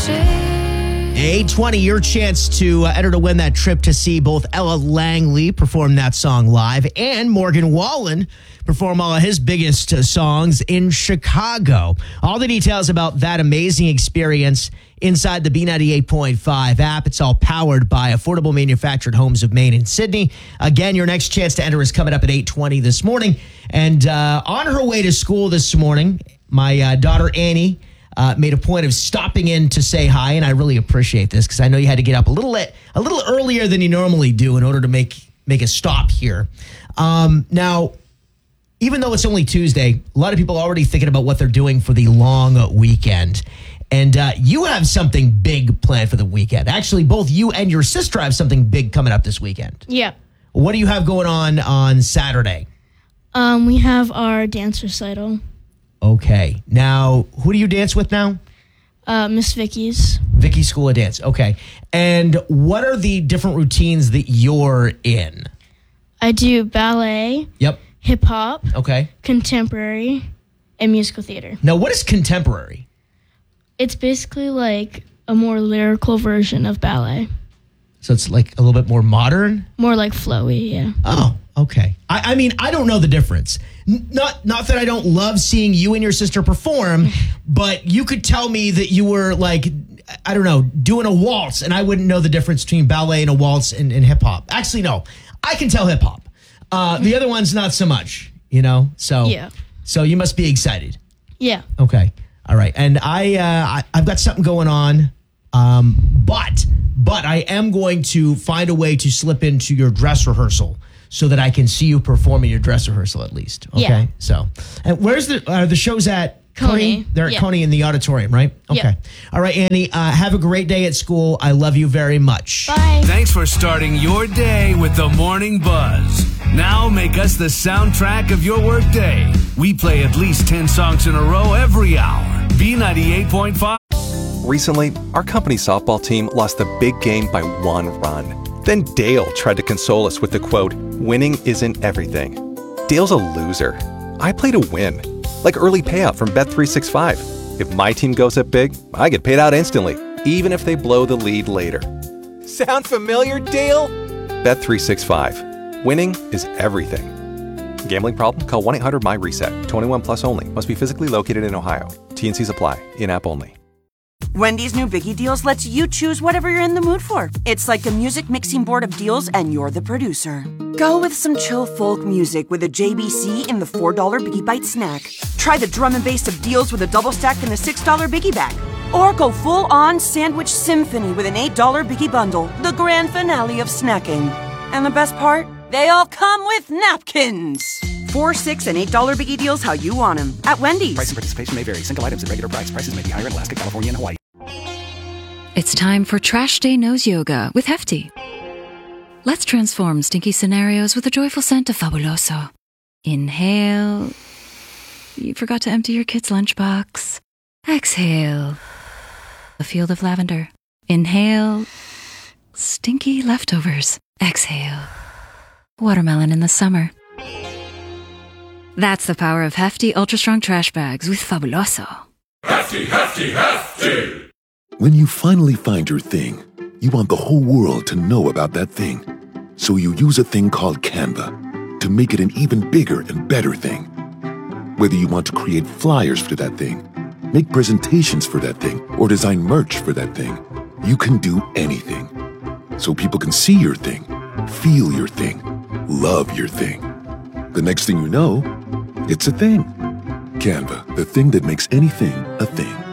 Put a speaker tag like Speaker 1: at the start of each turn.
Speaker 1: 820, your chance to enter to win that trip to see both Ella Langley perform that song live and Morgan Wallen perform all of his biggest songs in Chicago. All the details about that amazing experience inside the B98.5 app. It's all powered by Affordable Manufactured Homes of Maine and Sydney. Again, your next chance to enter is coming up at 8:20 this morning. And on her way to school this morning, my daughter Annie made a point of stopping in to say hi, and I really appreciate this because I know you had to get up a little earlier than you normally do in order to make a stop here. Now, even though it's only Tuesday, a lot of people are already thinking about what they're doing for the long weekend. And you have something big planned for the weekend. Actually, both you and your sister have something big coming up this weekend.
Speaker 2: Yeah.
Speaker 1: What do you have going on Saturday?
Speaker 2: We have our dance recital.
Speaker 1: Okay. Now, who do you dance with now?
Speaker 2: Miss Vicky's.
Speaker 1: Vicky's School of Dance. Okay. And what are the different routines that you're in?
Speaker 2: I do ballet.
Speaker 1: Yep.
Speaker 2: Hip hop.
Speaker 1: Okay.
Speaker 2: Contemporary. And musical theater.
Speaker 1: Now, what is contemporary?
Speaker 2: It's basically like a more lyrical version of ballet.
Speaker 1: So it's like a little bit more modern?
Speaker 2: More like flowy, yeah.
Speaker 1: Oh, okay. I mean, I don't know the difference. Not that I don't love seeing you and your sister perform, but you could tell me that you were like, I don't know, doing a waltz, and I wouldn't know the difference between ballet and a waltz and hip hop. Actually, no. I can tell hip hop. The other one's not so much, you know? So,
Speaker 2: yeah.
Speaker 1: So you must be excited.
Speaker 2: Yeah.
Speaker 1: Okay. All right. And I've got something going on, but I am going to find a way to slip into your dress rehearsal so that I can see you perform in your dress rehearsal at least. Okay.
Speaker 2: Yeah.
Speaker 1: So, and where's the shows at?
Speaker 2: Coney.
Speaker 1: They're at
Speaker 2: Yeah.
Speaker 1: Coney in the auditorium, right? Okay.
Speaker 2: Yep.
Speaker 1: All right, Annie. Have a great day at school. I love you very much.
Speaker 2: Bye.
Speaker 3: Thanks for starting your day with the Morning Buzz. Now make us the soundtrack of your workday. We play at least 10 songs in a row every hour. B98.5.
Speaker 4: Recently, our company softball team lost the big game by 1 run. Then Dale tried to console us with the quote, "Winning isn't everything." Dale's a loser. I play to win. Like early payout from Bet365. If my team goes up big, I get paid out instantly, even if they blow the lead later. Sound familiar, Dale? Bet365. Winning is everything. Gambling problem? Call 1-800-MY-RESET. 21 plus only. Must be physically located in Ohio. T&Cs apply. In-app only.
Speaker 5: Wendy's new Biggie Deals lets you choose whatever you're in the mood for. It's like a music mixing board of deals, and you're the producer. Go with some chill folk music with a JBC in the $4 Biggie Bite snack. Try the drum and bass of deals with a double stack in the $6 Biggie Bag. Or go full-on sandwich symphony with an $8 Biggie Bundle, the grand finale of snacking. And the best part? They all come with napkins. $4, $6, and $8 Biggie Deals how you want them at Wendy's.
Speaker 6: Price and participation may vary. Single items at regular price. Prices may be higher in Alaska, California, and Hawaii.
Speaker 7: It's time for Trash Day Nose Yoga with Hefty. Let's transform stinky scenarios with a joyful scent of Fabuloso. Inhale. You forgot to empty your kid's lunchbox. Exhale. A field of lavender. Inhale. Stinky leftovers. Exhale. Watermelon in the summer. That's the power of Hefty Ultra Strong Trash Bags with Fabuloso.
Speaker 8: Hefty, hefty, hefty!
Speaker 9: When you finally find your thing, you want the whole world to know about that thing. So you use a thing called Canva to make it an even bigger and better thing. Whether you want to create flyers for that thing, make presentations for that thing, or design merch for that thing, you can do anything. So people can see your thing, feel your thing, love your thing. The next thing you know, it's a thing. Canva, the thing that makes anything a thing.